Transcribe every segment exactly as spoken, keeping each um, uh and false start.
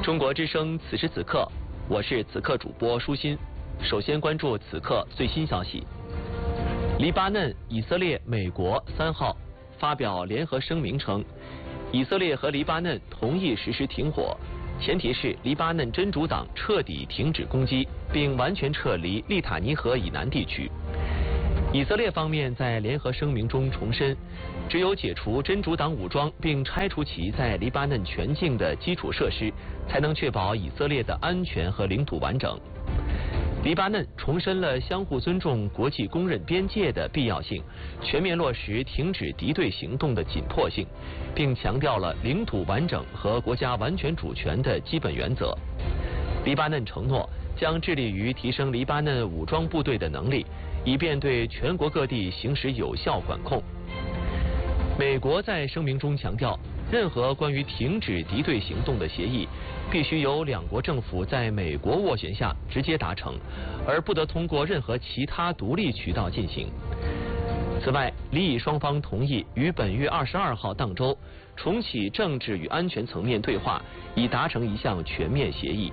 中国之声此时此刻，我是此刻主播舒心。首先关注此刻最新消息。黎巴嫩、以色列、美国三号发表联合声明称，以色列和黎巴嫩同意实施停火，前提是黎巴嫩真主党彻底停止攻击，并完全撤离利塔尼河以南地区。以色列方面在联合声明中重申，只有解除真主党武装并拆除其在黎巴嫩全境的基础设施，才能确保以色列的安全和领土完整。黎巴嫩重申了相互尊重国际公认边界的必要性，全面落实停止敌对行动的紧迫性，并强调了领土完整和国家完全主权的基本原则。黎巴嫩承诺将致力于提升黎巴嫩武装部队的能力，以便对全国各地行使有效管控。美国在声明中强调，任何关于停止敌对行动的协议，必须由两国政府在美国斡旋下直接达成，而不得通过任何其他独立渠道进行。此外，黎以双方同意于本月二十二号当周重启政治与安全层面对话，以达成一项全面协议。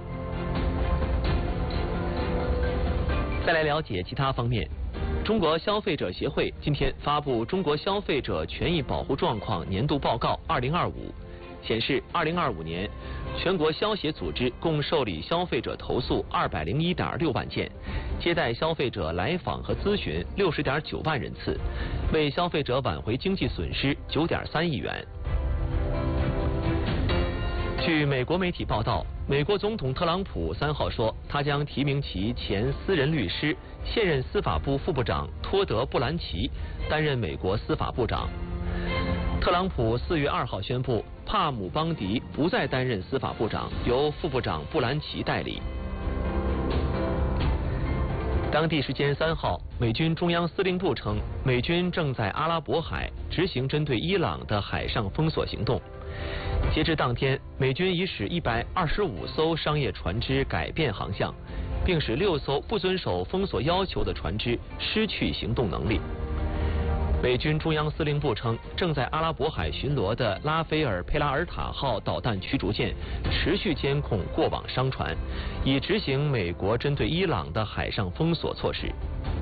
再来了解其他方面。中国消费者协会今天发布《中国消费者权益保护状况年度报告二零二五》，显示二零二五年全国消协组织共受理消费者投诉二百零一点六万件，接待消费者来访和咨询六十点九万人次，为消费者挽回经济损失九点三亿元。据美国媒体报道，美国总统特朗普三号说，他将提名其前私人律师、现任司法部副部长托德·布兰奇担任美国司法部长。特朗普四月二号宣布，帕姆邦迪不再担任司法部长，由副部长布兰奇代理。当地时间三号，美军中央司令部称，美军正在阿拉伯海执行针对伊朗的海上封锁行动。截至当天，美军已使一百二十五艘商业船只改变航向，并使六艘不遵守封锁要求的船只失去行动能力。美军中央司令部称，正在阿拉伯海巡逻的拉斐尔·佩拉尔塔号导弹驱逐舰持续监控过往商船，以执行美国针对伊朗的海上封锁措施。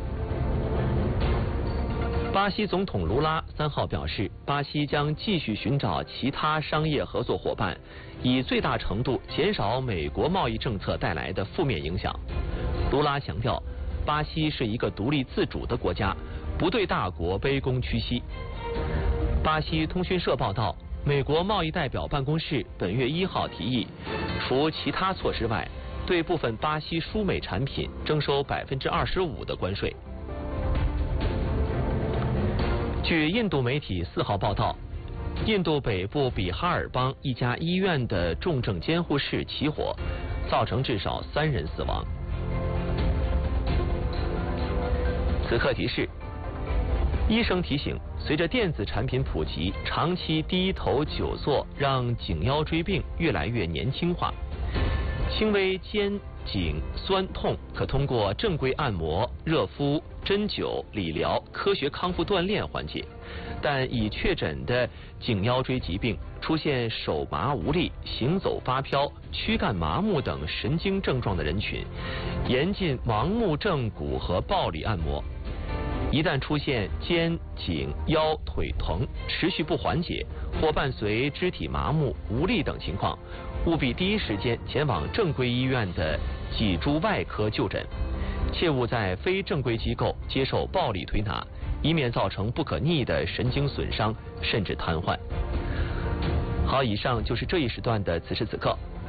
巴西总统卢拉三号表示，巴西将继续寻找其他商业合作伙伴，以最大程度减少美国贸易政策带来的负面影响。卢拉强调，巴西是一个独立自主的国家，不对大国卑躬屈膝。巴西通讯社报道，美国贸易代表办公室本月一号提议，除其他措施外，对部分巴西输美产品征收百分之二十五的关税。据印度媒体四号报道，印度北部比哈尔邦一家医院的重症监护室起火，造成至少三人死亡。此刻提示：医生提醒，随着电子产品普及，长期低头久坐让颈腰椎病越来越年轻化。轻微肩颈酸痛可通过正规按摩、热敷、针灸、理疗、科学康复锻炼缓解，但已确诊的颈腰椎疾病出现手麻无力、行走发飘、躯干麻木等神经症状的人群，严禁盲目正骨和暴力按摩。一旦出现肩、颈、腰、腿疼持续不缓解，或伴随肢体麻木、无力等情况，务必第一时间前往正规医院的脊柱外科就诊，切勿在非正规机构接受暴力推拿，以免造成不可逆的神经损伤甚至瘫痪。好，以上就是这一时段的此时此刻，